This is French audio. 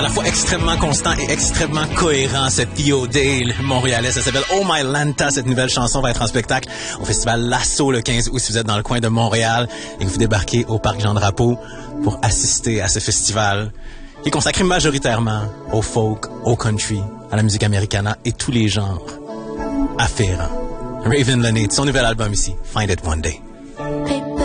la fois extrêmement constant et extrêmement cohérent. C'est Theo Dale, montréalais. Ça s'appelle Oh My Lanta. Cette nouvelle chanson va être en spectacle au festival L'Assaut le 15 août si vous êtes dans le coin de Montréal et que vous débarquez au Parc Jean-Drapeau pour assister à ce festival qui est consacré majoritairement au folk, au country, à la musique americana et tous les genres afférents. Raven Lenny, son nouvel album ici, Find It One Day.